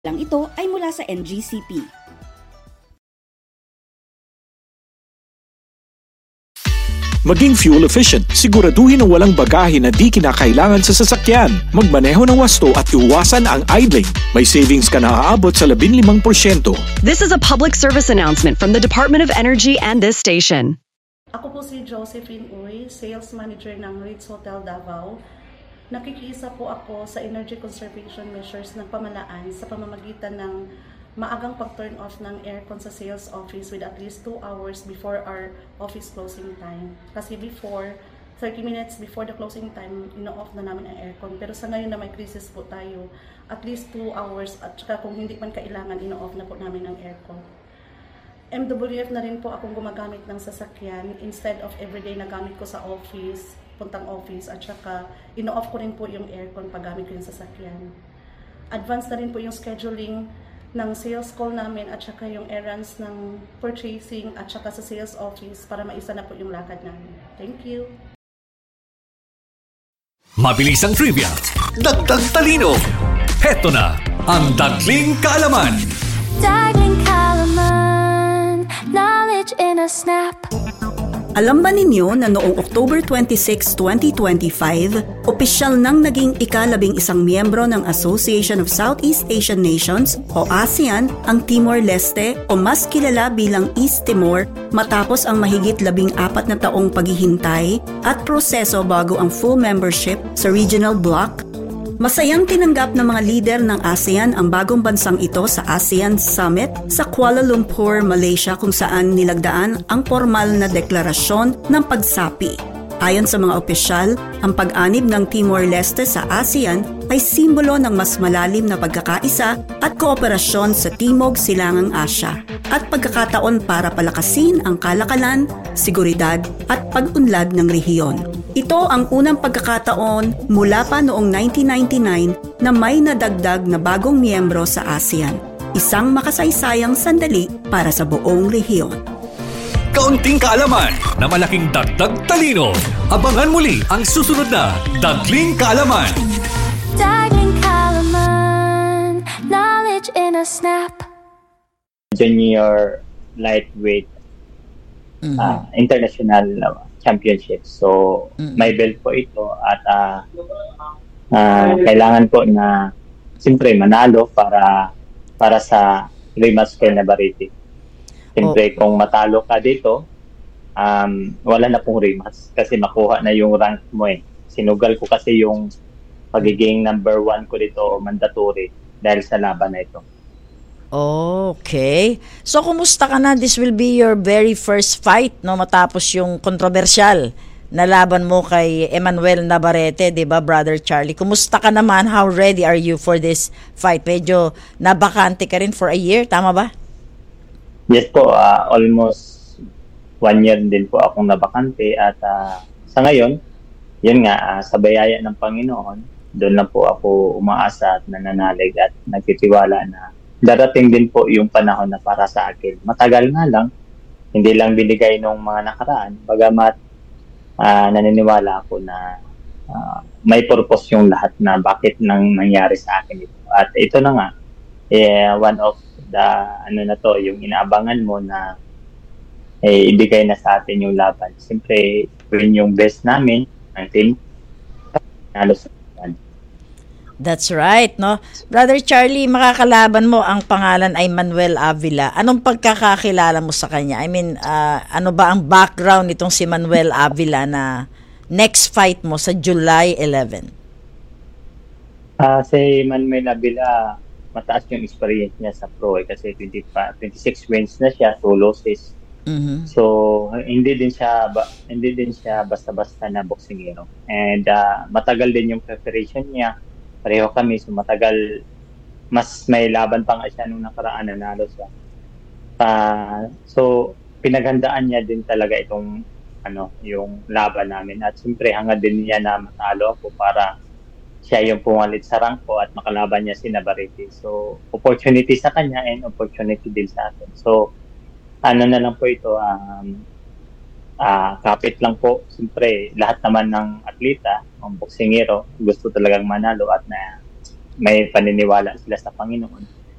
lang ito ay mula sa NGCP. Maging fuel efficient, siguraduhin na walang bagahe na di kinakailangan sa sasakyan. Magmaneho ng wasto at iwasan ang idling. May savings ka na aabot sa 15%. This is a public service announcement from the Department of Energy and this station. Ako po si Josephine Uy, Sales Manager ng Ritz Hotel Davao. Nakikiisa po ako sa energy conservation measures ng pamahalaan sa pamamagitan ng maagang pag-turn off ng aircon sa sales office with at least 2 hours before our office closing time. Kasi before, 30 minutes before the closing time, ino-off na namin ang aircon. Pero sa ngayon na may crisis po tayo, at least 2 hours at saka kung hindi man kailangan, ino-off na po namin ang aircon. MWF na rin po akong gumagamit ng sasakyan instead of everyday na gamit ko sa office, puntang office, at saka ino-off ko rin po yung aircon pag gamit ko yung sasakyan. Advance na rin po yung scheduling ng sales call namin at saka yung errands ng purchasing at saka sa sales office para maisa na po yung lakad namin. Thank you! Mabilis ang trivia, dagdag talino. Heto na ang Dagling Kaalaman. Dagling Kaalaman, knowledge in a snap. Alam ba ninyo na noong October 26, 2025, opisyal nang naging ika-11 miyembro ng Association of Southeast Asian Nations o ASEAN ang Timor-Leste o mas kilala bilang East Timor matapos ang mahigit 14 na taong paghihintay at proseso bago ang full membership sa regional bloc? Masayang tinanggap ng mga lider ng ASEAN ang bagong bansang ito sa ASEAN Summit sa Kuala Lumpur, Malaysia kung saan nilagdaan ang formal na deklarasyon ng pagsapi. Ayon sa mga opisyal, ang pag-anib ng Timor-Leste sa ASEAN ay simbolo ng mas malalim na pagkakaisa at kooperasyon sa Timog Silangang Asya at pagkakataon para palakasin ang kalakalan, seguridad at pag-unlad ng rehiyon. Ito ang unang pagkakataon mula pa noong 1999 na may nadagdag na bagong miyembro sa ASEAN. Isang makasaysayang sandali para sa buong rehiyon. Kaunting kaalaman na malaking dagdag talino. Abangan muli ang susunod na Dagling Kaalaman. Dagling Kaalaman, knowledge in a snap. Junior lightweight international championship. So, may belt po ito at kailangan po na siyempre manalo para sa rematch kay Navarrete. Siyempre, kung matalo ka dito, wala na pong rematch kasi makuha na yung rank mo eh. Sinugal ko kasi yung pagiging number 1 ko dito mandatory dahil sa laban na ito. Okay. So, kumusta ka na? This will be your very first fight, no? Matapos yung kontrobersyal na laban mo kay Emmanuel Navarrete, di ba, Brother Charlie? Kumusta ka naman? How ready are you for this fight? Medyo nabakante ka rin for a year, tama ba? Yes po, almost 1 year din po akong nabakante at sa ngayon, yun nga, sa bayaya ng Panginoon, doon lang po ako umaasa at nananalig at nagtitiwala na darating din po yung panahon na para sa akin. Matagal nga lang, hindi lang binigay nung mga nakaraan, bagamat naniniwala ako na may purpose yung lahat na bakit nang nangyari sa akin ito. At ito na nga, one of the, yung inaabangan mo na ibigay na sa atin yung laban. Siyempre, yun yung best namin, ang team, nalo sa That's right, no? Brother Charlie, makakalaban mo, ang pangalan ay Manuel Avila. Anong pagkakakilala mo sa kanya? I mean, ano ba ang background nitong si Manuel Avila na next fight mo sa July 11? Si Manuel Avila, mataas yung experience niya sa pro kasi 26 wins na siya, 2 losses. Mm-hmm. So, hindi din siya basta-basta na boksingero. And matagal din yung preparation niya. Pareho kami, so matagal, mas may laban pa nga siya nung nakaraan, nanalo siya. So, pinaghandaan niya din talaga itong yung laban namin. At siyempre, hangad din niya na matalo ako para siya yung pumalit sa rank ko at makalaban niya si Navarrete. So, opportunity sa kanya and opportunity din sa atin. So, na lang po ito, kapit lang po. Siyempre, lahat naman ng atleta, ang boksingero, gusto talagang manalo at na may paniniwala sila sa Panginoon.